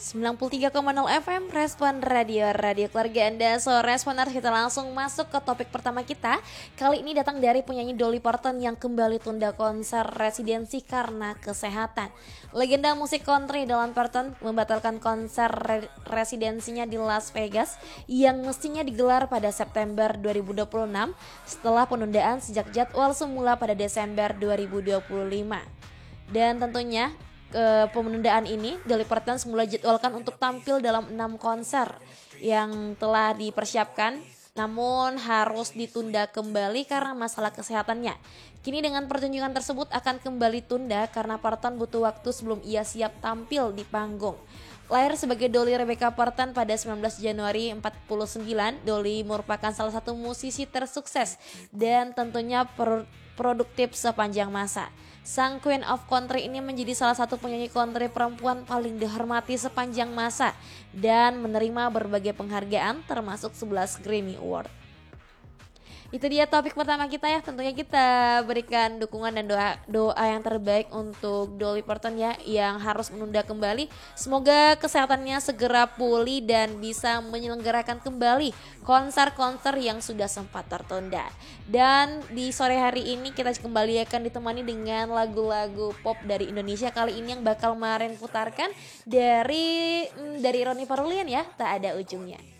93,0 FM Respon Radio keluarga Anda. So Responers, kita langsung masuk ke topik pertama kita. Kali ini datang dari penyanyi Dolly Parton yang kembali tunda konser residensi karena kesehatan. Legenda musik country Dolly Parton membatalkan konser residensinya di Las Vegas yang mestinya digelar pada September 2026 setelah penundaan sejak jadwal semula pada Desember 2025. Dan tentunya penundaan ini Dolly Parton semula jadwalkan untuk tampil dalam 6 konser yang telah dipersiapkan, namun harus ditunda kembali karena masalah kesehatannya. Kini dengan pertunjukan tersebut akan kembali tunda karena Parton butuh waktu sebelum ia siap tampil di panggung. Lahir sebagai Dolly Rebecca Parton pada 19 Januari 49, Dolly merupakan salah satu musisi tersukses dan tentunya produktif sepanjang masa. Sang Queen of Country ini menjadi salah satu penyanyi country perempuan paling dihormati sepanjang masa dan menerima berbagai penghargaan termasuk 11 Grammy Award. Itu dia topik pertama kita ya. Tentunya kita berikan dukungan dan doa yang terbaik untuk Dolly Parton ya, yang harus menunda kembali. Semoga kesehatannya segera pulih dan bisa menyelenggarakan kembali konser-konser yang sudah sempat tertunda. Dan di sore hari ini kita kembali akan ditemani dengan lagu-lagu pop dari Indonesia. Kali ini yang bakal Maren putarkan dari Ronnie Parulian ya, Tak Ada Ujungnya.